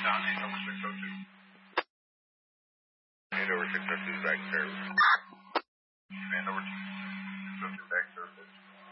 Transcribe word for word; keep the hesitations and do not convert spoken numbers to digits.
down eight over six oh two. eight over six oh two back service. Command over six oh two back service.